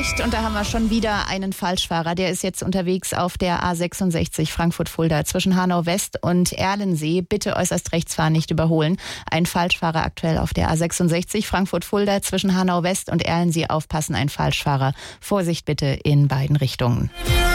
Vorsicht, und da haben wir schon wieder einen Falschfahrer. Der ist jetzt unterwegs auf der A66 Frankfurt-Fulda zwischen Hanau West und Erlensee. Bitte äußerst rechts fahren, nicht überholen. Ein Falschfahrer aktuell auf der A66 Frankfurt-Fulda zwischen Hanau West und Erlensee. Aufpassen, ein Falschfahrer. Vorsicht bitte in beiden Richtungen.